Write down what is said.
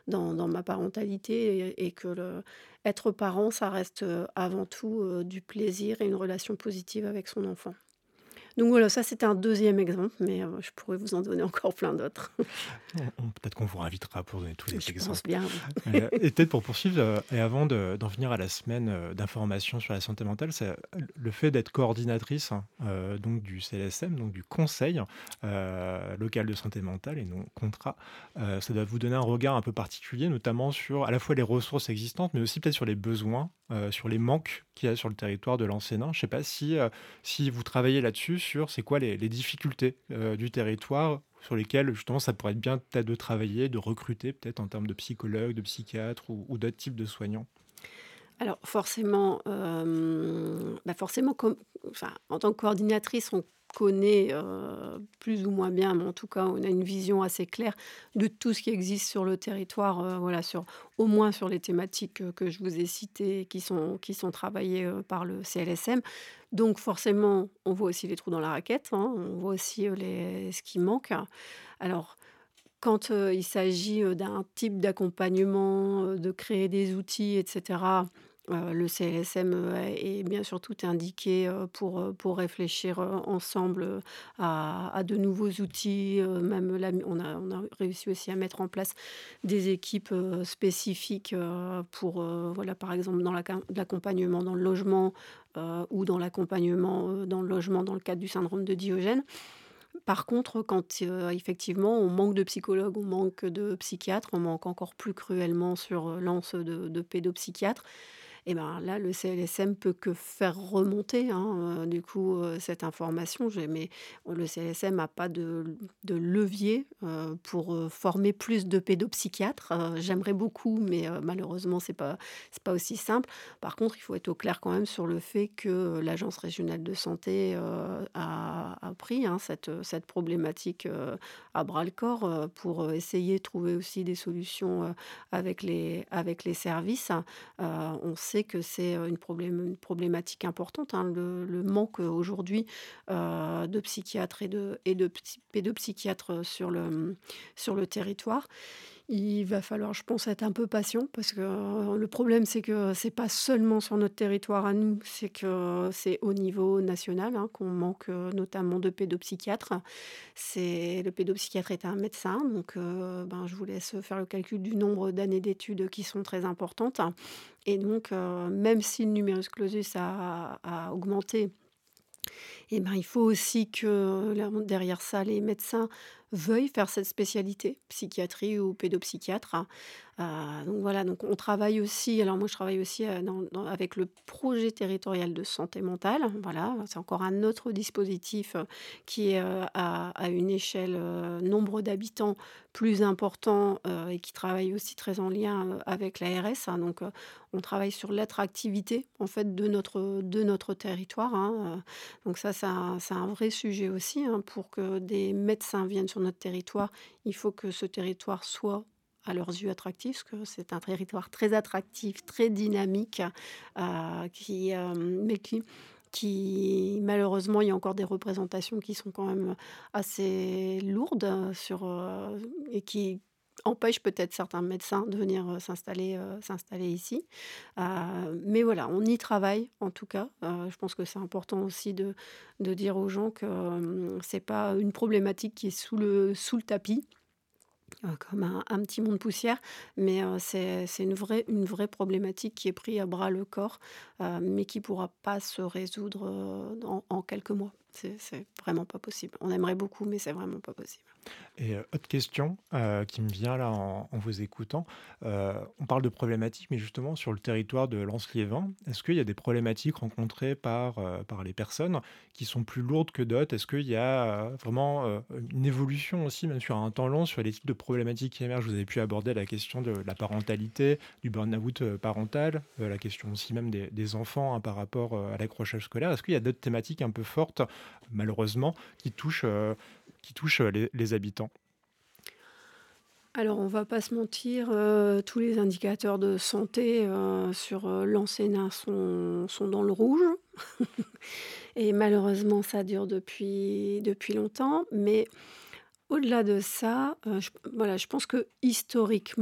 dans ma parentalité et que être parent, ça reste, avant tout, du plaisir et une relation positive avec son enfant. Donc voilà, ça c'était un deuxième exemple, mais je pourrais vous en donner encore plein d'autres. On peut-être qu'on vous réinvitera pour donner tous les Je pense exemples. bien, oui. Et peut-être pour poursuivre, et avant d'en venir à la semaine, d'information sur la santé mentale, c'est le fait d'être coordinatrice, hein, donc du CLSM, donc du conseil, local de santé mentale et non contrat. Ça doit vous donner un regard un peu particulier, notamment sur à la fois les ressources existantes, mais aussi peut-être sur les besoins, sur les manques qu'il y a sur le territoire de l'enseignant. Je ne sais pas si vous travaillez là-dessus, sur c'est quoi les difficultés, du territoire sur lesquels justement ça pourrait être bien peut-être de travailler, de recruter peut-être en termes de psychologues, de psychiatres ou d'autres types de soignants? Alors forcément, forcément comme enfin, en tant que coordinatrice, on connaît, plus ou moins bien, mais en tout cas, on a une vision assez claire de tout ce qui existe sur le territoire, voilà, sur au moins sur les thématiques, que je vous ai citées, qui sont travaillées, par le CLSM. Donc forcément, on voit aussi les trous dans la raquette, hein, on voit aussi, les ce qui manque. Alors quand, il s'agit, d'un type d'accompagnement, de créer des outils et cetera, le CLSM, est bien sûr tout indiqué, pour réfléchir, ensemble, à de nouveaux outils, même là, on a réussi aussi à mettre en place des équipes, spécifiques, pour, voilà, par exemple, dans l'accompagnement dans le logement, ou dans l'accompagnement, dans le logement dans le cadre du syndrome de Diogène. Par contre, quand, effectivement, on manque de psychologues, on manque de psychiatres, on manque encore plus cruellement sur, l'anse de pédopsychiatres et ben, là, le CLSM peut que faire remonter, hein, du coup, cette information. Mais le CLSM a pas de levier, pour, former plus de pédopsychiatres. J'aimerais beaucoup, mais malheureusement, c'est pas aussi simple. Par contre, il faut être au clair quand même sur le fait que l'Agence régionale de santé, a pris, hein, cette problématique, à bras-le-corps, pour, essayer de trouver aussi des solutions, avec les services. On sait que c'est, une problématique importante, hein, le manque, aujourd'hui, de psychiatres et de pédopsychiatres, sur le territoire. Il va falloir, je pense, être un peu patient parce que, le problème, c'est que c'est pas seulement sur notre territoire à nous, c'est que c'est au niveau national, hein, qu'on manque, notamment de pédopsychiatres. Le pédopsychiatre est un médecin, donc je vous laisse faire le calcul du nombre d'années d'études qui sont très importantes et donc même si le numerus clausus a augmenté et ben, il faut aussi que là, derrière ça, les médecins veuillent faire cette spécialité, psychiatrie ou pédopsychiatre. Donc voilà, donc on travaille aussi alors moi je travaille aussi, avec le projet territorial de santé mentale, voilà, c'est encore un autre dispositif, qui est, à une échelle, nombre d'habitants plus important, et qui travaille aussi très en lien, avec l'ARS, hein, donc on travaille sur l'attractivité en fait de notre territoire, hein, donc ça c'est un vrai sujet aussi, hein. Pour que des médecins viennent sur notre territoire, il faut que ce territoire soit, à leurs yeux, attractif, parce que c'est un territoire très attractif, très dynamique, mais qui malheureusement, il y a encore des représentations qui sont quand même assez lourdes, et qui empêchent peut-être certains médecins de venir, s'installer ici. Mais voilà, on y travaille en tout cas. Je pense que c'est important aussi de dire aux gens que, c'est pas une problématique qui est sous le tapis, comme un petit monde de poussière, mais c'est une vraie problématique qui est prise à bras le corps, mais qui pourra pas se résoudre, en quelques mois. C'est vraiment pas possible. On aimerait beaucoup, mais c'est vraiment pas possible. Et autre question, qui me vient là en vous écoutant, on parle de problématiques, mais justement sur le territoire de Lens-Liévin, est-ce qu'il y a des problématiques rencontrées par les personnes qui sont plus lourdes que d'autres? Est-ce qu'il y a, vraiment, une évolution aussi, même sur un temps long, sur les types de problématiques qui émergent? Vous avez pu aborder la question de la parentalité, du burn-out, parental, la question aussi même des enfants, hein, par rapport, à l'accrochage scolaire. Est-ce qu'il y a d'autres thématiques un peu fortes, malheureusement, qui touchent les habitants? Alors on va pas se mentir, tous les indicateurs de santé, sur, l'Ansénin sont dans le rouge et malheureusement ça dure depuis longtemps. Mais au-delà de ça, je pense que historiquement